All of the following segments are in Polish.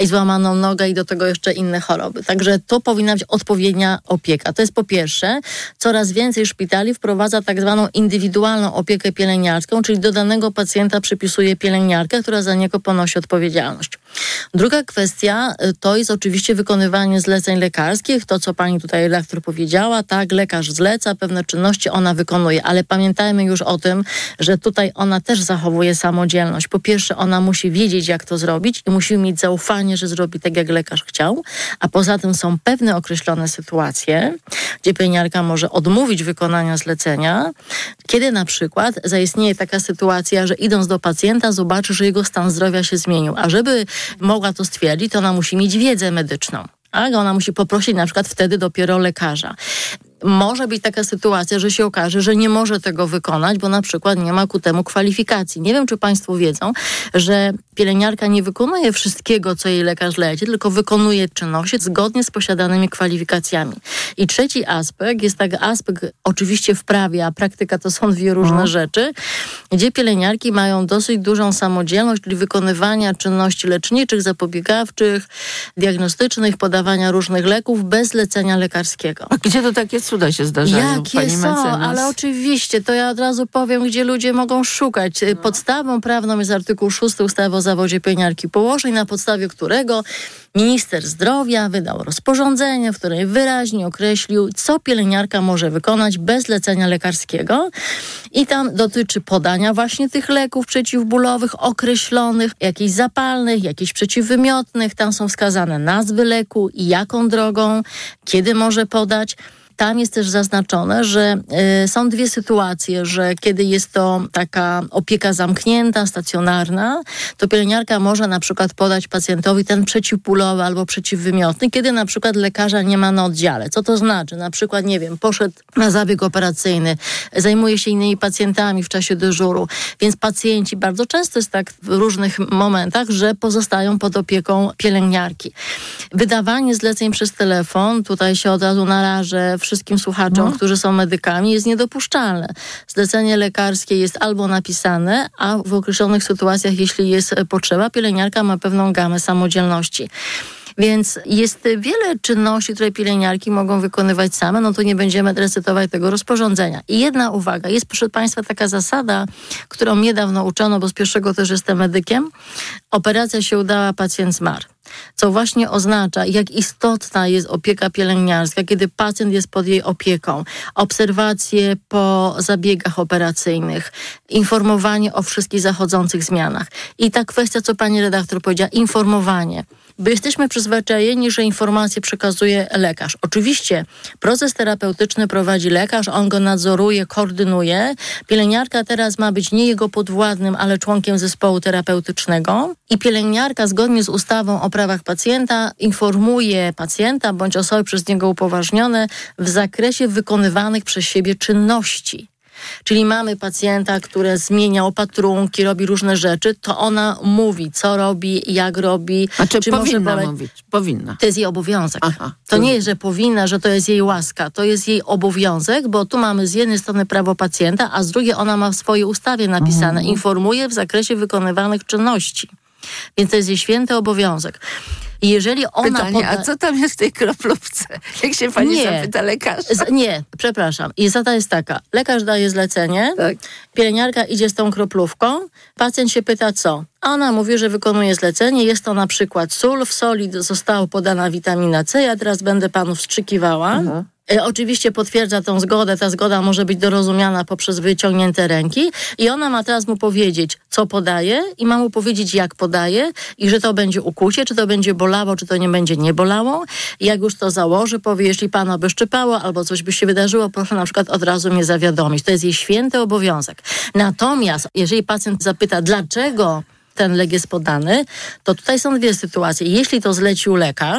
i złamaną nogę i do tego jeszcze inne choroby. Także to powinna być odpowiednia opieka. To jest po pierwsze. Coraz więcej szpitali wprowadza tak zwaną indywidualną opiekę pielęgniarską, czyli do danego pacjenta przypisuje pielęgniarkę, która za niego ponosi odpowiedzialność. Druga kwestia to jest oczywiście wykonywanie zleceń lekarskich. To, co pani tutaj redaktor powiedziała, tak, lekarz zleca pewne czynności, ona wykonuje, ale pamiętajmy już o tym, że tutaj ona też zachowuje samodzielność. Po pierwsze, ona musi wiedzieć, jak to zrobić i musi mieć zaufanie, że zrobi tak, jak lekarz chciał, a poza tym są pewne określone sytuacje, gdzie pielęgniarka może odmówić wykonania zlecenia, kiedy na przykład zaistnieje taka sytuacja, że idąc do pacjenta zobaczy, że jego stan zdrowia się zmienił, a żeby mogła to stwierdzić, to ona musi mieć wiedzę medyczną. A ona musi poprosić na przykład wtedy dopiero lekarza. Może być taka sytuacja, że się okaże, że nie może tego wykonać, bo na przykład nie ma ku temu kwalifikacji. Nie wiem, czy państwo wiedzą, że pielęgniarka nie wykonuje wszystkiego, co jej lekarz leci, tylko wykonuje czynności zgodnie z posiadanymi kwalifikacjami. I trzeci aspekt jest taki aspekt oczywiście w prawie, a praktyka to są dwie różne rzeczy, gdzie pielęgniarki mają dosyć dużą samodzielność, czyli wykonywania czynności leczniczych, zapobiegawczych, diagnostycznych, podawania różnych leków bez zlecenia lekarskiego. A gdzie to takie cuda się zdarzają, pani mecenas? Ale oczywiście, to ja od razu powiem, gdzie ludzie mogą szukać. Podstawą prawną jest artykuł 6 ustawy o zawodzie pielęgniarki i położnej, na podstawie którego minister zdrowia wydał rozporządzenie, w którym wyraźnie określił, co pielęgniarka może wykonać bez zlecenia lekarskiego. I tam dotyczy podania właśnie tych leków przeciwbólowych określonych, jakichś zapalnych, jakichś przeciwwymiotnych. Tam są wskazane nazwy leku i jaką drogą, kiedy może podać. Tam jest też zaznaczone, że są dwie sytuacje, że kiedy jest to taka opieka zamknięta, stacjonarna, to pielęgniarka może na przykład podać pacjentowi ten przeciwbólowy albo przeciwwymiotny, kiedy na przykład lekarza nie ma na oddziale. Co to znaczy? Na przykład, nie wiem, poszedł na zabieg operacyjny, zajmuje się innymi pacjentami w czasie dyżuru, więc pacjenci bardzo często jest tak w różnych momentach, że pozostają pod opieką pielęgniarki. Wydawanie zleceń przez telefon, tutaj się od razu narażę wszystkim słuchaczom, którzy są medykami, jest niedopuszczalne. Zlecenie lekarskie jest albo napisane, a w określonych sytuacjach, jeśli jest potrzeba, pielęgniarka ma pewną gamę samodzielności. Więc jest wiele czynności, które pielęgniarki mogą wykonywać same, no to nie będziemy recytować tego rozporządzenia. I jedna uwaga, jest proszę państwa taka zasada, którą niedawno uczono, bo z pierwszego też jestem medykiem. Operacja się udała, pacjent zmarł. Co właśnie oznacza, jak istotna jest opieka pielęgniarska, kiedy pacjent jest pod jej opieką. Obserwacje po zabiegach operacyjnych, informowanie o wszystkich zachodzących zmianach. I ta kwestia, co pani redaktor powiedziała, informowanie. Bo jesteśmy przyzwyczajeni, że informacje przekazuje lekarz. Oczywiście proces terapeutyczny prowadzi lekarz, on go nadzoruje, koordynuje. Pielęgniarka teraz ma być nie jego podwładnym, ale członkiem zespołu terapeutycznego. I pielęgniarka zgodnie z ustawą o prawach pacjenta informuje pacjenta bądź osoby przez niego upoważnione w zakresie wykonywanych przez siebie czynności. Czyli mamy pacjenta, który zmienia opatrunki, robi różne rzeczy, to ona mówi, co robi, jak robi. A czy powinna może mówić? Powinna. To jest jej obowiązek. To nie jest, że powinna, że to jest jej łaska. To jest jej obowiązek, bo tu mamy z jednej strony prawo pacjenta, a z drugiej ona ma w swojej ustawie napisane. Informuje w zakresie wykonywanych czynności. Więc to jest jej święty obowiązek. I jeżeli ona Pytanie, a co tam jest w tej kroplówce? Jak się pani zapyta lekarza? Nie, przepraszam. I zasada jest taka. Lekarz daje zlecenie, tak. Pielęgniarka idzie z tą kroplówką, pacjent się pyta co? A ona mówi, że wykonuje zlecenie. Jest to na przykład sól. W soli została podana witamina C. Ja teraz będę panu wstrzykiwała. Oczywiście potwierdza tą zgodę. Ta zgoda może być dorozumiana poprzez wyciągnięte ręki. I ona ma teraz mu powiedzieć, co podaje i ma mu powiedzieć, jak podaje i że to będzie ukucie, czy to będzie bolało, czy to nie będzie nie bolało. I jak już to założy, powie, jeśli pana by szczypało albo coś by się wydarzyło, proszę na przykład od razu mnie zawiadomić. To jest jej święty obowiązek. Natomiast jeżeli pacjent zapyta, dlaczego ten lek jest podany, to tutaj są dwie sytuacje. Jeśli to zlecił lekarz,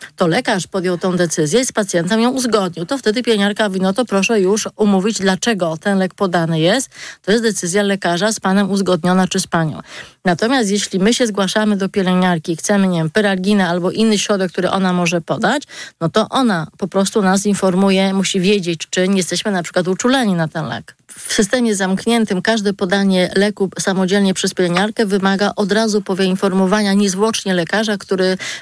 to lekarz podjął tą decyzję i z pacjentem ją uzgodnił. To wtedy pielęgniarka mówi, no to proszę już umówić, dlaczego ten lek podany jest. To jest decyzja lekarza z panem uzgodniona czy z panią. Natomiast jeśli my się zgłaszamy do pielęgniarki i chcemy, nie wiem, Peralginę albo inny środek, który ona może podać, no to ona po prostu nas informuje, musi wiedzieć, czy nie jesteśmy na przykład uczuleni na ten lek. W systemie zamkniętym każde podanie leku samodzielnie przez pielęgniarkę wymaga od razu poinformowania niezwłocznie lekarza, który